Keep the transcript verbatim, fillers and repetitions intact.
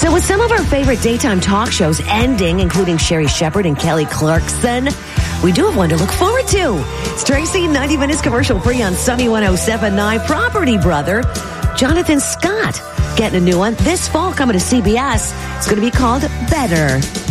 So with some of our favorite daytime talk shows ending, including Sherry Shepherd and Kelly Clarkson, we do have one to look forward to. It's Tracy, ninety minutes commercial free on Sunny one oh seven point nine. Property brother Jonathan Scott getting a new one this fall coming to C B S. It's going to be called Better.